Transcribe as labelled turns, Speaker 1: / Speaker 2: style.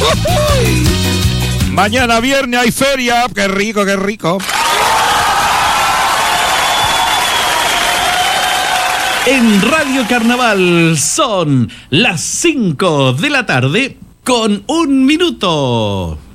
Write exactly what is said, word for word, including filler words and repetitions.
Speaker 1: Mañana viernes hay feria. Qué rico, qué rico.
Speaker 2: En Radio Carnaval son las cinco de la tarde con un minuto.